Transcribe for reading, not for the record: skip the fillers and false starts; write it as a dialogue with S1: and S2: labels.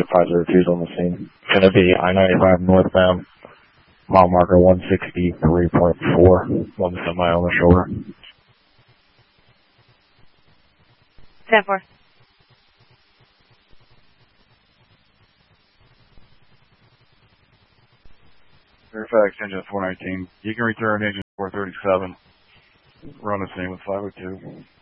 S1: 502 is on the scene. It's going to be I-95 northbound, mile marker 163.4, one semi on the shoulder.
S2: 10-4.
S3: Fairfax, engine 419. You can return engine 437. Run the scene with 502.